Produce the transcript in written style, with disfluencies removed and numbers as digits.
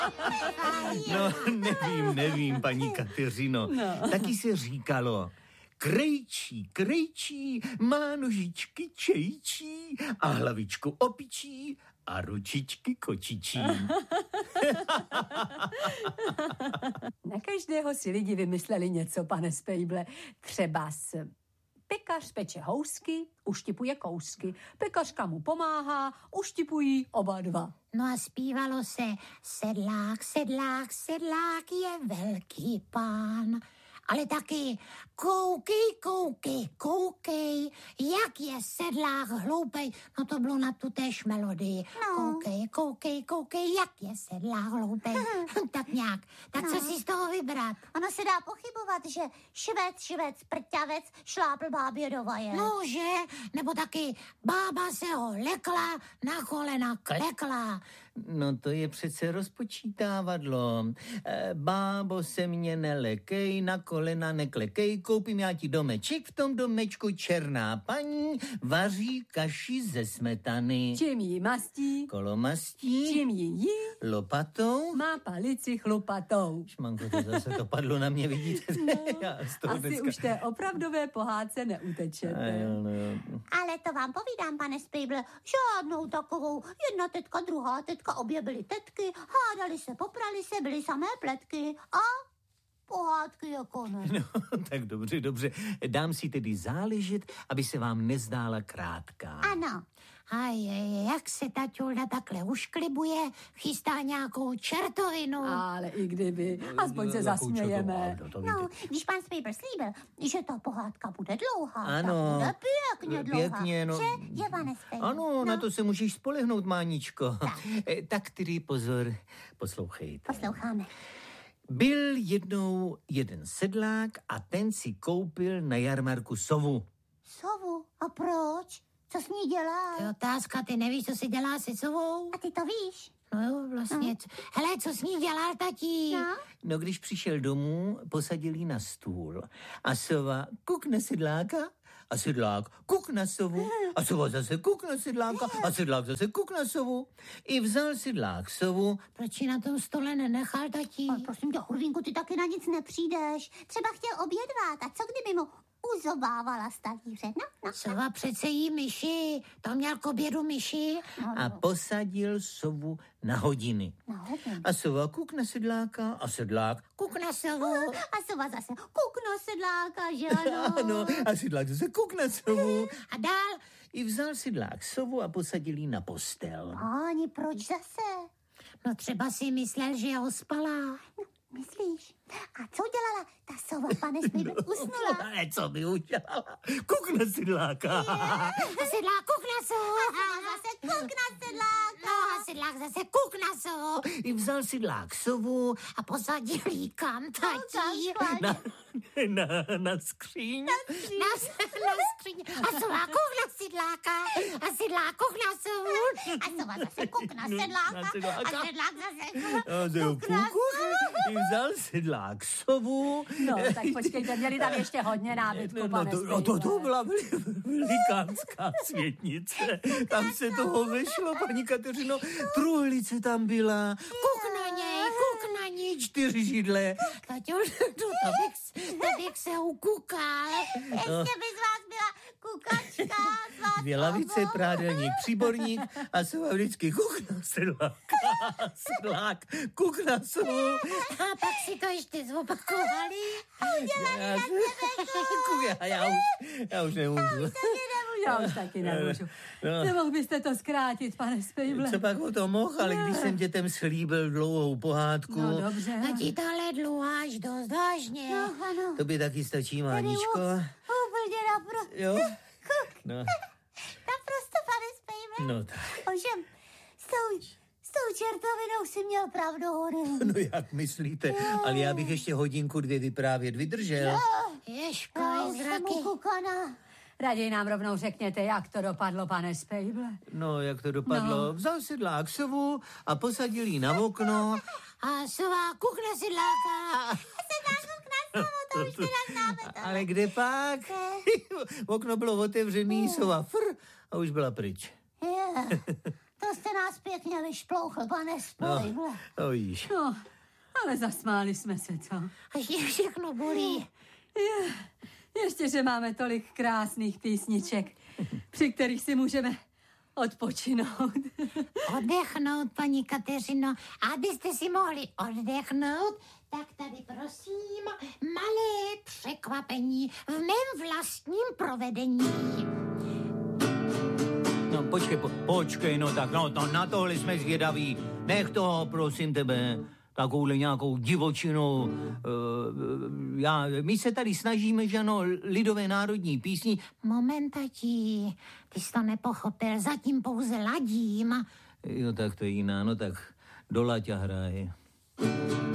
No, nevím, paní Kateřino. No. Taky se říkalo, krejčí, má nožičky čejčí a hlavičku opičí a ručičky kočičí. Na každého si lidi vymysleli něco, pane Spejble. Třeba pekař peče housky, uštipuje kousky. Pekařka mu pomáhá, uštipují oba dva. No a zpívalo se sedlák je velký pán. Ale taky koukej, jak je sedlák hloupej. No to bylo na tu též melodii. No. Koukej, jak je sedlák hloupej. Tak nějak. Tak co si z toho vybrat? Ono se dá pochybovat, že švec, prťavec, šlápl bábě do vajec. No, že? Nebo taky bába se ho lekla, na kolena klekla. No to je přece rozpočítávadlo. Bábo se mě nelekej, na kolena neklekej, koupím já ti domeček, v tom domečku černá paní vaří kaši ze smetany. Čím jí mastí? Kolomastí. Čím jí? Lopatou. Má palici chlupatou. Šmanko, to zase to padlo na mě, vidíte? No, asi dneska už té opravdové pohádce neutečete. No. Ale to vám povídám, pane Spejble, žádnou takovou. Jedna tetka, druhá tetka, obě byly tetky, hádali se, poprali se, byly samé pletky a pohádky je konec. No, tak dobře. Dám si tedy záležet, aby se vám nezdála krátká. Ano. Jak se ta ťulda takhle ušklibuje, chystá nějakou čertovinu. Ale i kdyby, aspoň se zasmějeme. No, když pan Spejble slíbil, že ta pohádka bude dlouhá, ano, tak bude pěkně dlouhá. Pěkně, no. Že je, pane Spejble? Ano, na to se můžeš spolehnout, Máničko. Tak tedy pozor, poslouchejte. Posloucháme. Byl jednou jeden sedlák a ten si koupil na jarmarku sovu. Sovu? A proč? Co s ní dělá? To je otázka, ty nevíš, co si dělá se sovou? A ty to víš? No jo, vlastně. Hele, co s ní dělal tatí? No, když přišel domů, posadil jí na stůl. A sova kuk na sedláka a sedlák kuk na sovu. A sova zase kuk na sedláka a sedlák zase kuk na sovu. I vzal sedlák sovu. Proč ji na tom stole nenechal tatí? Ale prosím tě, Hurvínku, ty taky na nic nepřijdeš. Třeba chtěl obědvat. A co kdyby mu uzobávala z talíře? No. Sova přece jí myši. To měl k obědu myši. A posadil sovu na hodiny. A sova kuk na sedláka a sedlák kuk na sovu. A sova zase kuk na sedláka, že ano? Ano, a sedlák zase kuk na sovu. A dál? I vzal sedlák sovu a posadil jí na postel. Ani proč zase? No třeba si myslel, že ho spala. No, myslíš? A co dělala ta sova, pane Spejble? Usnula? No, ale co by udělala? Kuk na sedláka. A sedlák kuk na sovu. A zase kuk na sedláka. No a sedlák zase kuk na sovu. I vzal sedlák sovu a posadil jí kam, tatí? Na skříň. Na skříň. A sova kuk na sedláka. A sedlák kuk na sovu. A sova zase kuk na sedláka. A sedlák zase kuk na sovu. I vzal sedlák sovu. No, tak počkejte, měli tam ještě hodně nábytku, pane Spejble. To byla velikánská světnice. Tam se toho vešlo, paní Kateřino. Truhlice tam byla. Kuk na ní. 4 židle. Taťuš, to bych se ukukal. Ještě by z vás byla kukačka. 2 lavice, prádelník, příborník a sova vždycky kuk na sedláka. Sedlák, kuk na sovu. A pak si to ještě zopakovali. A udělali na tebe. Já už nemůžu. Já už taky nemůžu. Nemohl byste to zkrátit, pane Spejble? Co pak o to mohl, ale když jsem dětem slíbil dlouhou pohádku. No dobře. A ti tahle dluháš dost vážně. No, ano. To by taky stačí, Máničko. Úplně naprosto. Jo? No. Naprosto, pane Spejble. No tak. Ovšem, s tou čertovinou si měl pravdu, Hory. No jak myslíte? Ale já bych ještě 1-2 hodiny vyprávět vydržel. Ježkoj zraky. Raději nám rovnou řekněte, jak to dopadlo, pane Spejble. No, jak to dopadlo? No. Vzal sedlák sovu a posadil jí na okno. A sova kuk na sedláka. Sedlák kuk na sovu, to už teda známe. Ale kde pak? Okno bylo otevřený, sova a už byla pryč. To jste nás pěkně vyšplouchl, pane Spojble. No, víš. No, ale zasmáli jsme se, co? Až je všechno bolí. Ještě, že máme tolik krásných písniček, při kterých si můžeme odpočinout. Oddechnout, paní Kateřino. Abyste si mohli oddechnout, tak tady prosím malé překvapení v mém vlastním provedení. No, počkej, no tak, no na tohle jsme zvědaví. Nech toho, prosím tebe, takovouhle nějakou divočinu. My se tady snažíme, že ano, lidové národní písni. Moment, tati, ty jsi to nepochopil, zatím pouze ladím. Jo, tak to je jiná, no tak do laťa hraje.